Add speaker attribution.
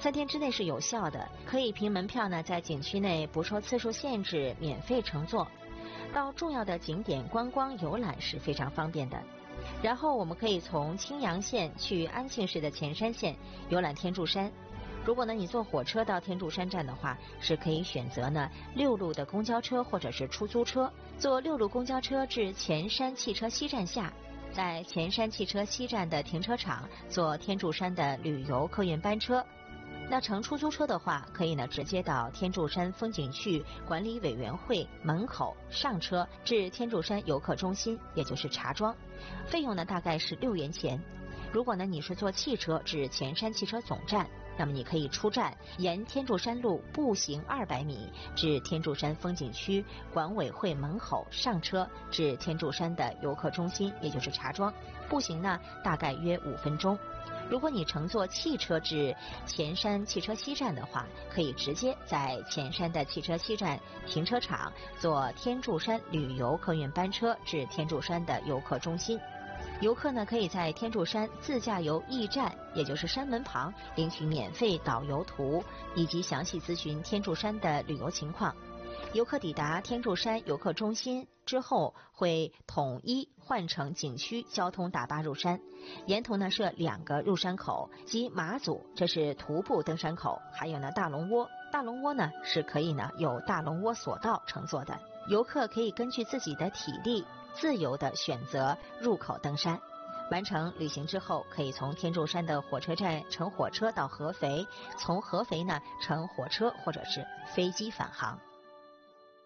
Speaker 1: 3天之内是有效的，可以凭门票呢在景区内不受次数限制免费乘坐，到重要的景点观光游览是非常方便的。然后我们可以从青阳县去安庆市的前山县游览天柱山。如果呢你坐火车到天柱山站的话，是可以选择呢6路的公交车或者是出租车，坐6路公交车至前山汽车西站下，在前山汽车西站的停车场坐天柱山的旅游客运班车。那乘出租车的话，可以呢直接到天柱山风景区管理委员会门口上车至天柱山游客中心，也就是茶庄，费用呢大概是6元钱。如果呢你是坐汽车至前山汽车总站，那么你可以出站沿天柱山路步行200米至天柱山风景区管委会门口上车至天柱山的游客中心，也就是茶庄，步行呢大概约5分钟。如果你乘坐汽车至前山汽车西站的话，可以直接在前山的汽车西站停车场坐天柱山旅游客运班车至天柱山的游客中心。游客呢可以在天柱山自驾游驿站，也就是山门旁领取免费导游图，以及详细咨询天柱山的旅游情况。游客抵达天柱山游客中心之后，会统一换乘景区交通大巴入山，沿途呢设2个入山口，即马祖，这是徒步登山口，还有呢大龙窝，大龙窝呢是可以呢有大龙窝索道乘坐的。游客可以根据自己的体力自由的选择入口登山。完成旅行之后，可以从天柱山的火车站乘火车到合肥，从合肥呢乘火车或者是飞机返航。